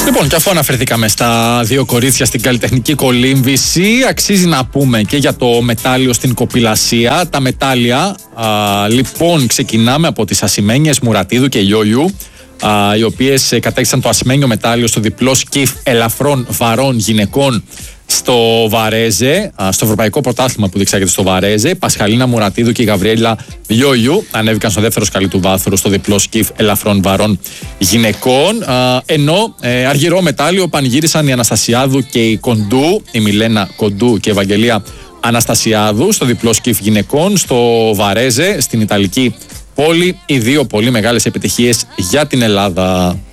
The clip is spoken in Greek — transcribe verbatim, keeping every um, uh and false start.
Λοιπόν, και αφού αναφερθήκαμε στα δύο κορίτσια στην καλλιτεχνική κολύμβηση, αξίζει να πούμε και για το μετάλλιο στην κοπηλασία. Τα μετάλλια, α, λοιπόν, ξεκινάμε από τις ασημένιες Μουρατίδου και Λιόλιου, α, οι οποίες κατέκτησαν το ασημένιο μετάλλιο στο διπλό σκιφ ελαφρών βαρών γυναικών στο Βαρέζε, στο Ευρωπαϊκό Πρωτάθλημα που διεξάγεται στο Βαρέζε. Η Πασχαλίνα Μουρατίδου και η Γαβριέλα Λιόλιου ανέβηκαν στο δεύτερο σκαλί του βάθρου στο διπλό σκιφ ελαφρών βαρών γυναικών. Ενώ ε, αργυρό μετάλλιο πανηγύρισαν η Αναστασιάδου και η Κοντού, η Μιλένα Κοντού και η Ευαγγελία Αναστασιάδου στο διπλό σκιφ γυναικών στο Βαρέζε, στην Ιταλική πόλη. Οι δύο πολύ μεγάλες επιτυχίες για την Ελλάδα.